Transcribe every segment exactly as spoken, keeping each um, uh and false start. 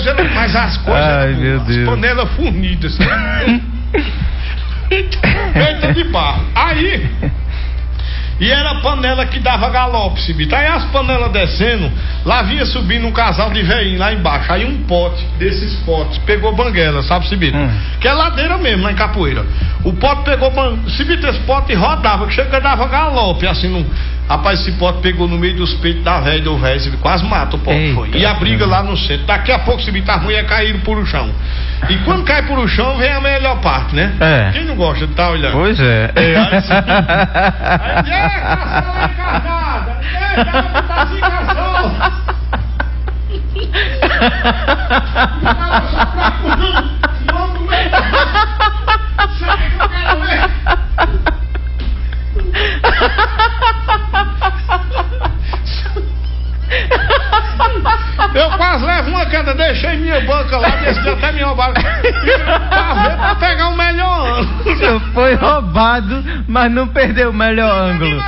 coisas, mas as coisas Ai, eram meu boas, Deus. as panelas fornidas, feita de barro. Aí, e era a panela que dava galope, Cibito. Aí as panelas descendo, lá vinha subindo um casal de velhinho lá embaixo. Aí um pote desses potes pegou banguela, sabe, Cibito? Hum. Que é ladeira mesmo, lá em Capoeira. O pote pegou banguela, Cibito, esse pote rodava, que chega dava galope, assim, não. Rapaz, esse pote pegou no meio dos peitos da velha do velho, Cibito, quase mata o pote. Eita, foi. E a briga lá no centro. Daqui a pouco, Cibito, as mulheres caíram por o chão. E quando cai por o chão, vem a melhor parte, né? É. Quem não gosta de estar olhando? Pois é. É, aí sim. Aí, é, caçola encarnada! É, cara, tá assim, caçola! Não, só pra curtir, não, não é. Sabe que eu quero ver? Eu quase levo uma queda, deixei minha banca lá, desci até me roubaram. Pra ver, pra pegar o melhor ângulo. Você foi roubado, mas não perdeu o melhor ângulo.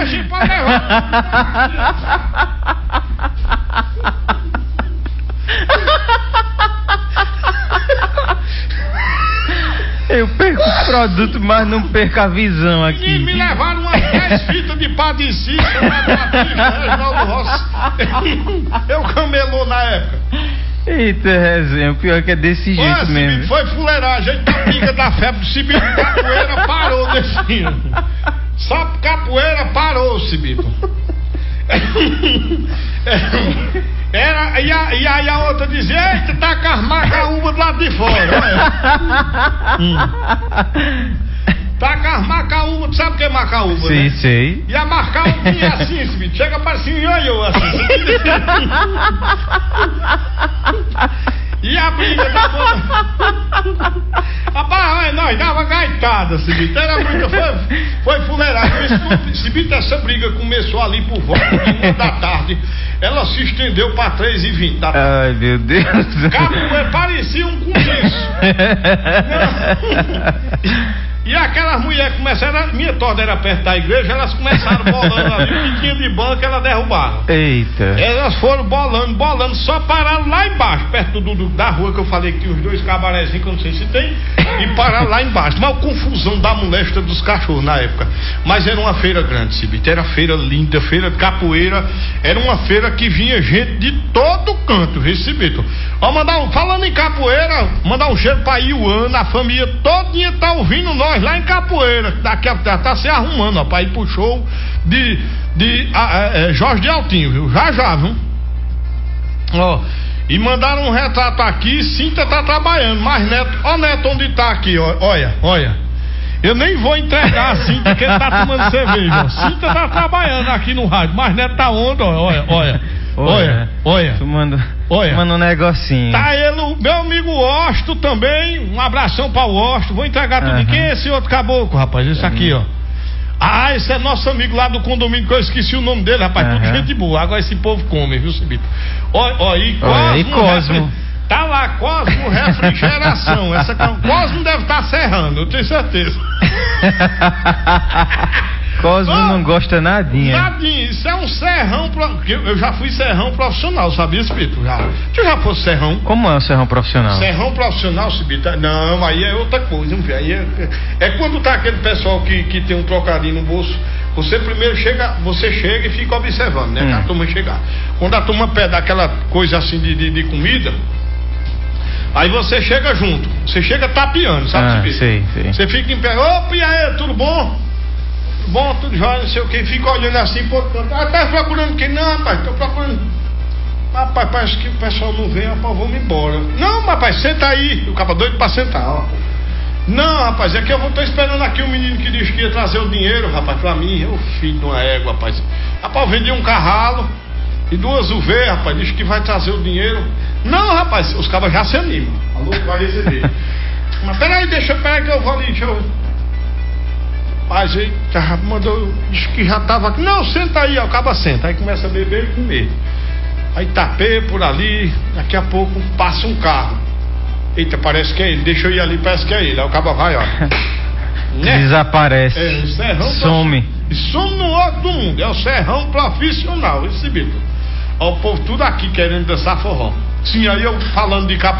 Eu perco os produtos, mas não perco a visão aqui. E me levaram umas dez fitas de padecista na Batista, Reginaldo Rossi. Eu camelou na época. Eita, resenha, o pior é que é desse jeito Olha, mesmo. Cibito, foi fuleiragem, a gente tá pica da febre do Cibito, capoeira parou desse ano. Só capoeira parou, Cibito. Era, e, a, e aí a outra dizia, eita, tá com as macaúbas do lado de fora. hum. Tá com as macaúbas, sabe o que é macaúba, Sim, né? sei. E a macaúba é assim, Cibito, chega parecendo ioiô, assim. E a briga da banda. Rapaz, nós dava gaitada, Cibito. Era muita. Foi, foi fuleiragem. Cibito, essa briga começou ali por volta de uma da tarde. Ela se estendeu para três e vinte da tarde. Ai, meu Deus. Capoeira, parecia um começo. E aquelas mulheres começaram, minha torda era perto da igreja, elas começaram bolando ali, o que tinha de banco, ela derrubaram. Eita. Elas foram bolando, bolando, só pararam lá embaixo, perto do, do, da rua que eu falei que tinha os dois cabarezinhos, que eu não sei se tem, e pararam lá embaixo. Mas a confusão da moléstia dos cachorros na época. Mas era uma feira grande, Cibito, era feira linda, feira de capoeira, era uma feira que vinha gente de todo canto, viu, Cibito? Ó, mandar um, falando em capoeira, mandar um cheiro pra Iuana, a família todinha tá ouvindo nós lá em Capoeira, daqui a pouco tá se arrumando, ó, pra ir pro show de, de a, a, a, Jorge de Altinho, viu? Já já, viu? Ó, e mandaram um retrato aqui, Cinta tá trabalhando, mas Neto, ó Neto onde tá aqui, ó, olha, olha. Eu nem vou entregar a Cinta que ele tá tomando cerveja, ó. Cinta tá trabalhando aqui no rádio, mas Neto tá onde, ó, olha, olha. Olha, olha. Tu manda, olha. manda um negocinho. Tá ele, o meu amigo Osto também. Um abração pra o Osto. Vou entregar tudo. Uhum. Quem é esse outro caboclo, rapaz? Esse aqui, ó. Ah, esse é nosso amigo lá do condomínio, que eu esqueci o nome dele, rapaz. Uhum. Tudo gente boa. Agora esse povo come, viu, Cibito? Ó, ó, e Cosmo. Olha, e Cosmo. Refri... Tá lá, Cosmo Refrigeração. Essa Cosmo deve estar serrando, eu tenho certeza. Cosmo oh, não gosta nadinha. Nadinha, isso é um serrão. Pro... Eu já fui serrão profissional, sabia, Cibito? Já. Tu já fosse serrão? Como é um serrão profissional? Serrão profissional, Cibito? Não, aí é outra coisa, não aí é... é quando tá aquele pessoal que, que tem um trocadinho no bolso. Você primeiro chega, você chega e fica observando, né? Hum. A turma chegar. Quando a turma pede aquela coisa assim de, de, de comida, aí você chega junto. Você chega tapeando, sabe, ah, Cibito? Sei, sei. Você fica em pé. Opa, e aí, tudo bom? Bom, tudo jóia, não sei o que, fica olhando assim, pô, ah, tá procurando quem? Não, rapaz, tô procurando. Rapaz, parece que o pessoal não vem, rapaz, vamos embora. Não, rapaz, senta aí, o cabo doido pra sentar, ó. Não, rapaz, é que eu vou tô esperando aqui o um menino que disse que ia trazer o dinheiro, rapaz, pra mim, eu filho de uma égua, rapaz. Rapaz, eu vendi um carralo e duas U V, rapaz, disse que vai trazer o dinheiro. Não, rapaz, os cabas já se animam. Alô, vai receber. Mas peraí, deixa, peraí que eu vou ali, deixa eu... Mas aí já mandou, disse que já tava aqui. Não, senta aí, ó, acaba senta. Aí começa a beber e comer. Aí tapei por ali, daqui a pouco passa um carro. Eita, parece que é ele, deixa eu ir ali, parece que é ele. Aí o cabo vai, ó. Né? Desaparece. É, o serrão some. E some no outro do mundo. É o serrão profissional, esse bicho. Ó, o povo tudo aqui querendo dançar forró. Sim, aí eu falando de cap